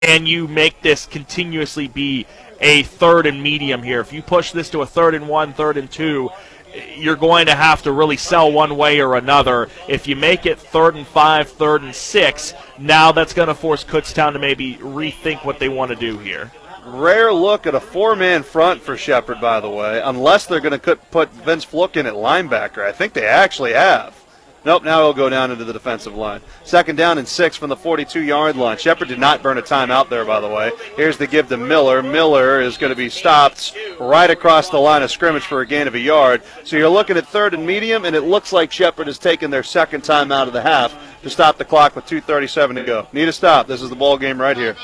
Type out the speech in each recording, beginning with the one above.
can you make this continuously be a third and medium here? If you push this to a 3rd and 1, 3rd and 2, you're going to have to really sell one way or another. If you make it 3rd and 5, 3rd and 6, now that's going to force Kutztown to maybe rethink what they want to do here. Rare look at a 4-man front for Shepherd, by the way, unless they're going to put Vince Flukin at linebacker. I think they actually have. Nope, now he'll go down into the defensive line. 2nd down and 6 from the 42-yard line. Shepherd did not burn a timeout there, by the way. Here's the give to Miller. Miller is going to be stopped right across the line of scrimmage for a gain of a yard. So you're looking at 3rd and medium, and it looks like Shepherd has taken their 2nd timeout of the half to stop the clock with 2:37 to go. Need a stop. This is the ball game right here.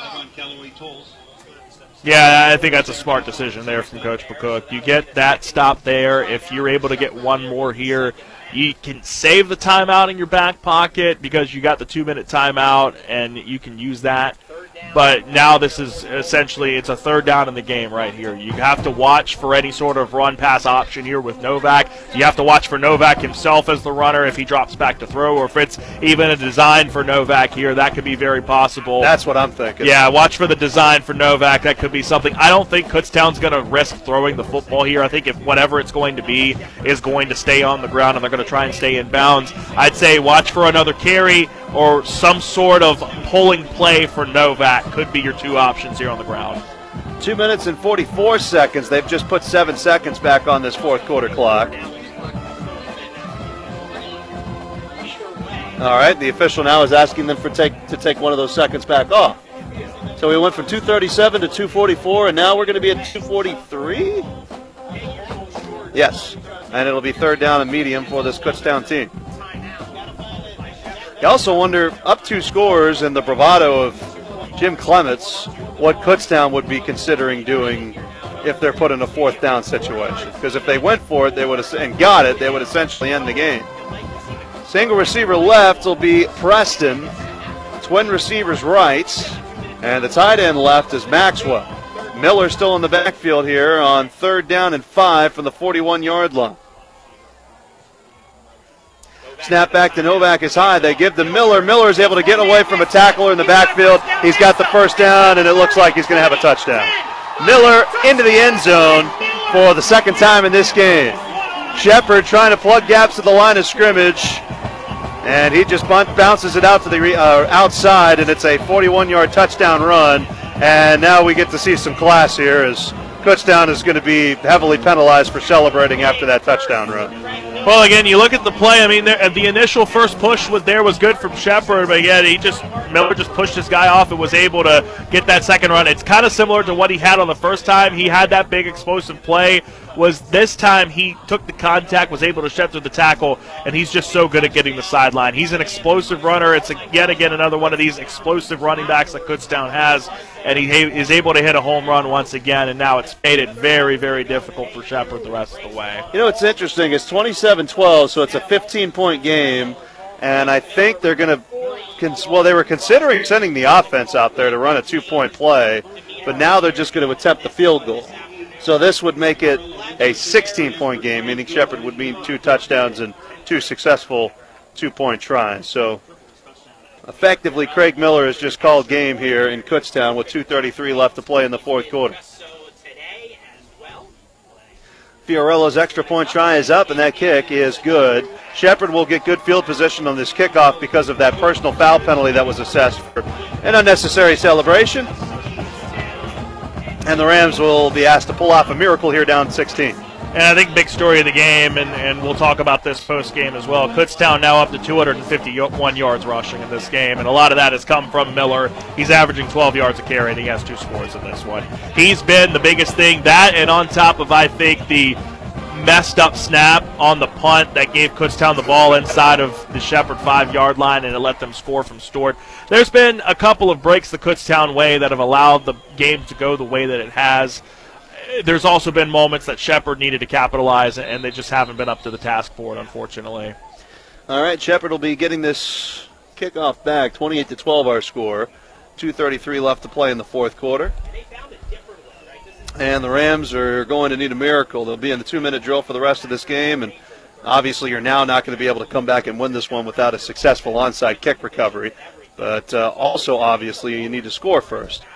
Yeah, I think that's a smart decision there from Coach McCook. You get that stop there. If you're able to get one more here, you can save the timeout in your back pocket because you got the 2-minute timeout, and you can use that. But now this is essentially, it's a 3rd down in the game right here. You have to watch for any sort of run-pass option here with Novak. You have to watch for Novak himself as the runner if he drops back to throw, or if it's even a design for Novak here. That could be very possible. That's what I'm thinking. Yeah, watch for the design for Novak. That could be something. I don't think Kutztown's going to risk throwing the football here. I think if whatever it's going to be is going to stay on the ground and they're going to try and stay in bounds, I'd say watch for another carry or some sort of pulling play for Novak. Could be your 2 options here on the ground. 2 minutes and 44 seconds. They've just put 7 seconds back on this 4th quarter clock. All right, the official now is asking them to take one of those seconds back off. So we went from 2:37 to 2:44, and now we're going to be at 2:43? Yes, and it'll be 3rd down and medium for this Kutztown team. You also wonder, up 2 scores and the bravado of Jim Clements, what Kutztown would be considering doing if they're put in a 4th down situation. Because if they went for it, they would and got it, they would essentially end the game. Single receiver left will be Preston. Twin receivers right. And the tight end left is Maxwell. Miller still in the backfield here on 3rd down and 5 from the 41-yard line. Snap back to Novak is high. They give to Miller. Miller is able to get away from a tackler in the backfield. He's got the 1st down, and it looks like he's going to have a touchdown. Miller into the end zone for the 2nd time in this game. Shepherd trying to plug gaps at the line of scrimmage, and he just bounces it out to the outside, and it's a 41-yard touchdown run. And now we get to see some class here as Kutztown is going to be heavily penalized for celebrating after that touchdown run. Well, again, you look at the play. I mean, the initial first push was good from Shepherd, but again, Miller just pushed his guy off and was able to get that 2nd run. It's kind of similar to what he had on the first time. He had that big explosive play. Was this time he took the contact, was able to shed through the tackle, and he's just so good at getting the sideline. He's an explosive runner. It's yet again another one of these explosive running backs that Kutztown has, and he is able to hit a home run once again, and now it's made it very, very difficult for Shepherd the rest of the way. You know what's interesting? It's 27-12, so it's a 15-point game, and I think they're going to they were considering sending the offense out there to run a 2-point play, but now they're just going to attempt the field goal. So this would make it a 16-point game, meaning Shepherd would mean 2 touchdowns and 2 successful 2-point tries. So effectively, Craig Miller has just called game here in Kutztown with 2:33 left to play in the 4th quarter. Fiorello's extra point try is up, and that kick is good. Shepherd will get good field position on this kickoff because of that personal foul penalty that was assessed for an unnecessary celebration. And the Rams will be asked to pull off a miracle here down 16. And I think big story of the game, and we'll talk about this post-game as well, Kutztown now up to 251 yards rushing in this game, and a lot of that has come from Miller. He's averaging 12 yards a carry, and he has 2 scores in this one. He's been the biggest thing, that and on top of, I think, the messed up snap on the punt that gave Kutztown the ball inside of the Shepherd 5-yard line, and it let them score from Stewart. There's been a couple of breaks the Kutztown way that have allowed the game to go the way that it has. There's also been moments that Shepherd needed to capitalize, and they just haven't been up to the task for it, unfortunately. All right, Shepherd will be getting this kickoff back, 28-12 our score. 2:33 left to play in the 4th quarter. And the Rams are going to need a miracle. They'll be in the 2-minute drill for the rest of this game, and obviously you're now not going to be able to come back and win this one without a successful onside kick recovery. But also, obviously, you need to score first.